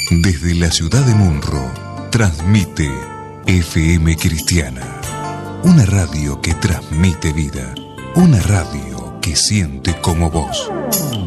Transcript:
Desde la ciudad de Munro, transmite FM Cristiana. Una radio que transmite vida. Una radio que siente como vos.